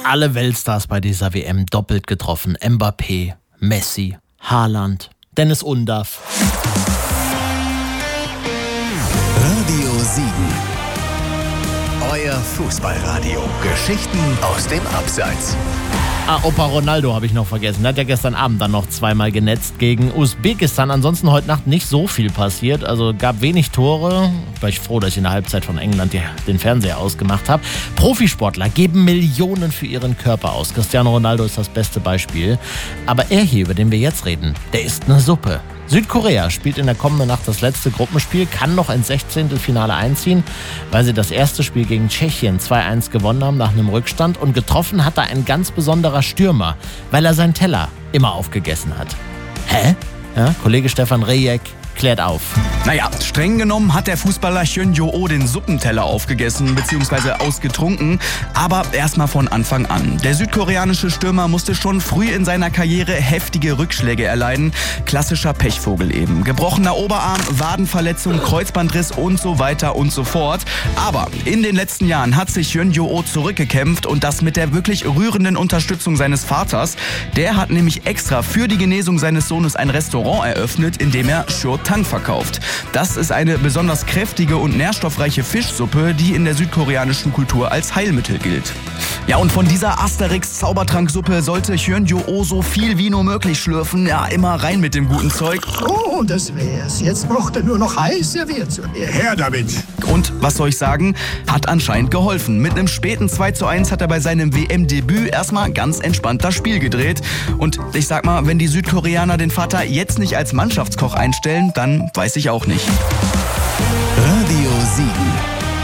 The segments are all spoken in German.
Alle Weltstars bei dieser WM doppelt getroffen. Mbappé, Messi, Haaland, Dennis Undaff. Radio Siegen. Euer Fußballradio. Geschichten aus dem Abseits. Opa Ronaldo habe ich noch vergessen. Der hat ja gestern Abend dann noch zweimal genetzt gegen Usbekistan. Ansonsten heute Nacht nicht so viel passiert. Also gab wenig Tore. War ich froh, dass ich in der Halbzeit von England den Fernseher ausgemacht habe. Profisportler geben Millionen für ihren Körper aus. Cristiano Ronaldo ist das beste Beispiel. Aber er hier, über den wir jetzt reden, der ist eine Suppe. Südkorea spielt in der kommenden Nacht das letzte Gruppenspiel, kann noch ins 16. Finale einziehen, weil sie das erste Spiel gegen Tschechien 2-1 gewonnen haben nach einem Rückstand. Und getroffen hat da ein ganz besonderer Stürmer, weil er seinen Teller immer aufgegessen hat. Hä? Ja, Kollege Stefan Rejek klärt auf. Naja, streng genommen hat der Fußballer Hyun Jo-oh den Suppenteller aufgegessen bzw. ausgetrunken, aber erstmal von Anfang an. Der südkoreanische Stürmer musste schon früh in seiner Karriere heftige Rückschläge erleiden. Klassischer Pechvogel eben. Gebrochener Oberarm, Wadenverletzung, Kreuzbandriss und so weiter und so fort. Aber in den letzten Jahren hat sich Hyun Jo-oh zurückgekämpft und das mit der wirklich rührenden Unterstützung seines Vaters. Der hat nämlich extra für die Genesung seines Sohnes ein Restaurant eröffnet, in dem er Tang verkauft. Das ist eine besonders kräftige und nährstoffreiche Fischsuppe, die in der südkoreanischen Kultur als Heilmittel gilt. Ja, und von dieser Asterix-Zaubertranksuppe sollte Hyun Jo-oh so viel wie nur möglich schlürfen. Ja, immer rein mit dem guten Zeug. Oh, das wär's. Jetzt braucht er nur noch heiß serviert zu mir. Her damit. Und was soll ich sagen? Hat anscheinend geholfen. Mit einem späten 2:1 hat er bei seinem WM-Debüt erstmal ganz entspannt das Spiel gedreht. Und ich sag mal, wenn die Südkoreaner den Vater jetzt nicht als Mannschaftskoch einstellen, dann weiß ich auch nicht. Radio Siegen.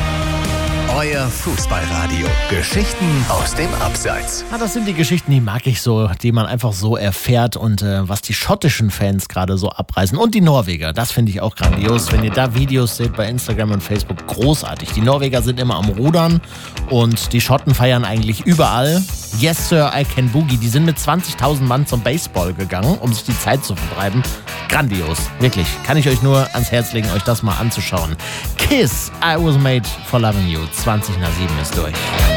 Euer Fußballradio. Geschichten aus dem Abseits. Das sind die Geschichten, die mag ich so, die man einfach so erfährt und was die schottischen Fans gerade so abreißen. Und die Norweger, das finde ich auch grandios. Wenn ihr da Videos seht bei Instagram und Facebook, großartig. Die Norweger sind immer am Rudern und die Schotten feiern eigentlich überall. Yes Sir, I Can Boogie. Die sind mit 20.000 Mann zum Baseball gegangen, um sich die Zeit zu vertreiben. Grandios, wirklich. Kann ich euch nur ans Herz legen, euch das mal anzuschauen. Kiss, I Was Made for Loving You. 20:07 ist durch.